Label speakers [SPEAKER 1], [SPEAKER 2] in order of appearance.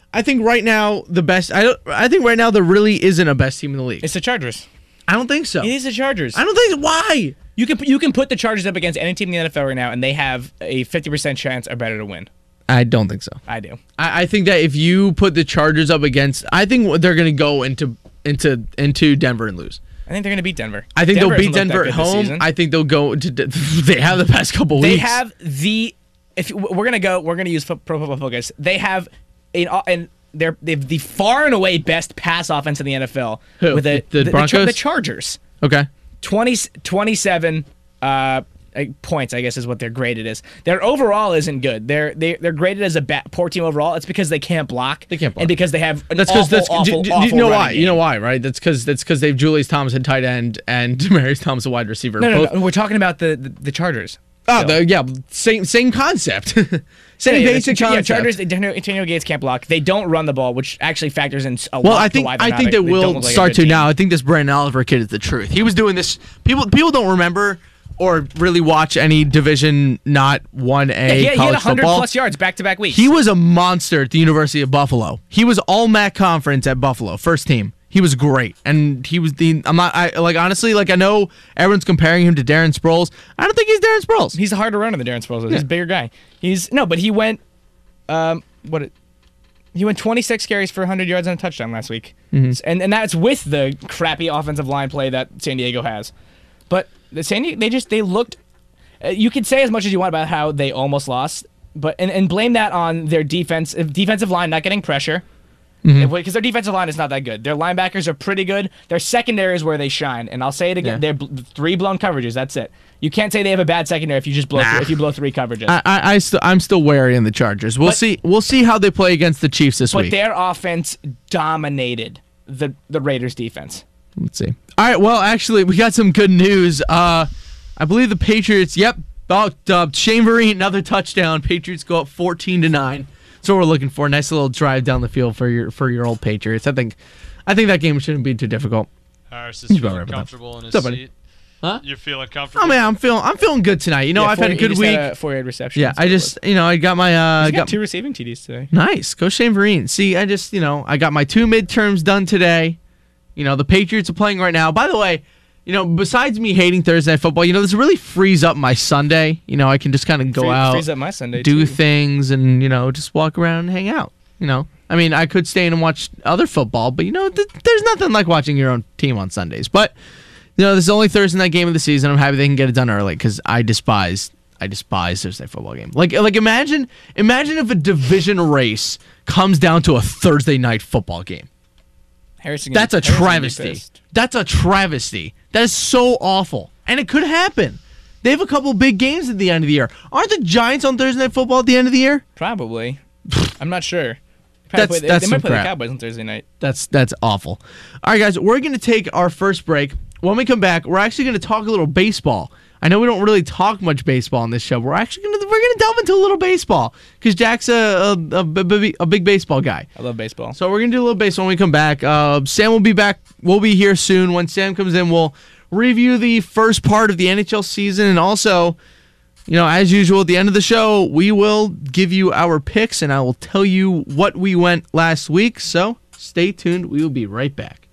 [SPEAKER 1] I think right now the best. I think right now there really isn't a best team in the league.
[SPEAKER 2] It's the Chargers.
[SPEAKER 1] I don't think so.
[SPEAKER 2] It is the Chargers.
[SPEAKER 1] I don't think. Why?
[SPEAKER 2] You can put the Chargers up against any team in the NFL right now, and they have a 50% chance or better to win.
[SPEAKER 1] I don't think so.
[SPEAKER 2] I do.
[SPEAKER 1] I think that if you put the Chargers up against, I think they're going to go into Denver and lose.
[SPEAKER 2] I think they're going to beat Denver.
[SPEAKER 1] I think
[SPEAKER 2] Denver
[SPEAKER 1] they'll beat
[SPEAKER 2] hasn't looked
[SPEAKER 1] Denver
[SPEAKER 2] that
[SPEAKER 1] at
[SPEAKER 2] good this
[SPEAKER 1] home.
[SPEAKER 2] season.
[SPEAKER 1] I think they'll go to. They have the past couple
[SPEAKER 2] They
[SPEAKER 1] weeks.
[SPEAKER 2] have the. If we're gonna use Pro Football Focus, they have they're the far and away best pass offense in the NFL.
[SPEAKER 1] Who?
[SPEAKER 2] With
[SPEAKER 1] The Broncos?
[SPEAKER 2] the Chargers.
[SPEAKER 1] Okay.
[SPEAKER 2] 27 points, I guess, is what their graded is. Their overall isn't good. They're graded as a poor team overall. It's because they can't block.
[SPEAKER 1] They can't block.
[SPEAKER 2] And because they have an
[SPEAKER 1] That's
[SPEAKER 2] awful
[SPEAKER 1] you know why?
[SPEAKER 2] running
[SPEAKER 1] You know
[SPEAKER 2] game.
[SPEAKER 1] why, right? That's because they have Julius Thomas at tight end and Demarius Thomas a wide receiver.
[SPEAKER 2] No,
[SPEAKER 1] Both-
[SPEAKER 2] we're talking about the Chargers.
[SPEAKER 1] Oh,
[SPEAKER 2] So.
[SPEAKER 1] same concept. Same basic concept.
[SPEAKER 2] Yeah, Chargers. Antonio Gates can't block. They don't run the ball, which actually factors in a
[SPEAKER 1] Well,
[SPEAKER 2] lot.
[SPEAKER 1] I
[SPEAKER 2] to
[SPEAKER 1] think
[SPEAKER 2] why
[SPEAKER 1] I think they
[SPEAKER 2] don't
[SPEAKER 1] will
[SPEAKER 2] look like a
[SPEAKER 1] start
[SPEAKER 2] good
[SPEAKER 1] to
[SPEAKER 2] team.
[SPEAKER 1] now. I think this Brandon Oliver kid is the truth. He was doing this. People don't remember or really watch any Division not 1A
[SPEAKER 2] He had
[SPEAKER 1] college
[SPEAKER 2] 100
[SPEAKER 1] football.
[SPEAKER 2] plus yards back to back weeks.
[SPEAKER 1] He was a monster at the University of Buffalo. He was all MAC conference at Buffalo, first team. He was great, and he was the. Honestly, I know everyone's comparing him to Darren Sproles. I don't think he's Darren Sproles.
[SPEAKER 2] He's a harder runner than Darren Sproles is. He's a bigger guy. But he went, he went 26 carries for 100 yards and a touchdown last week, and that's with the crappy offensive line play that San Diego has. But they looked. You could say as much as you want about how they almost lost, but and blame that on their defensive line not getting pressure. Because their defensive line is not that good. Their linebackers are pretty good. Their secondary is where they shine. And I'll say it again: they're 3 blown coverages. That's it. You can't say they have a bad secondary if you just blow if you blow 3 coverages.
[SPEAKER 1] I'm still wary in the Chargers. We'll see how they play against the Chiefs this week.
[SPEAKER 2] But their offense dominated the Raiders' defense.
[SPEAKER 1] Let's see. All right. Well, actually, we got some good news. I believe the Patriots. Yep. Shane Vereen, another touchdown. Patriots go up 14-9. That's what we're looking for. Nice little drive down the field for your old Patriots. I think that game shouldn't be too difficult.
[SPEAKER 3] Harris is feeling comfortable in his seat.
[SPEAKER 1] Huh?
[SPEAKER 3] You're feeling comfortable?
[SPEAKER 1] Oh man, I'm feeling good tonight. You know, I've had a good week.
[SPEAKER 2] Had a 4-yard reception.
[SPEAKER 1] Yeah, I got my
[SPEAKER 2] He's got 2 receiving TDs today.
[SPEAKER 1] Nice. Go Shane Vereen. See, I got my 2 midterms done today. The Patriots are playing right now. By the way, besides me hating Thursday Night Football, this really frees up my Sunday. I can just kind of go out,
[SPEAKER 2] frees up my Sunday
[SPEAKER 1] do
[SPEAKER 2] too.
[SPEAKER 1] things, and just walk around and hang out. I mean, I could stay in and watch other football, but there's nothing like watching your own team on Sundays. But this is only Thursday night game of the season. I'm happy they can get it done early because I despise Thursday Night Football game. Like imagine if a division race comes down to a Thursday night football game. That's a travesty. That's a travesty. That is so awful. And it could happen. They have a couple big games at the end of the year. Aren't the Giants on Thursday Night Football at the end of the year?
[SPEAKER 2] Probably. I'm not sure.
[SPEAKER 1] They
[SPEAKER 2] might play the Cowboys on Thursday night.
[SPEAKER 1] That's awful. All right, guys, we're going to take our first break. When we come back, we're actually going to talk a little baseball. I know we don't really talk much baseball on this show. We're actually going to delve into a little baseball because Jack's a big baseball guy.
[SPEAKER 2] I love baseball.
[SPEAKER 1] So we're going to do a little baseball when we come back. Sam will be back. We'll be here soon. When Sam comes in, we'll review the first part of the NHL season. And also, as usual, at the end of the show, we will give you our picks and I will tell you what we went last week. So stay tuned. We will be right back.